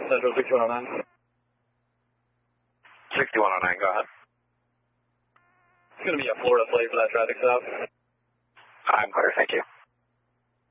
Central 6109. 6109, go ahead. It's going to be a Florida plate for that traffic stop. I'm clear, thank you.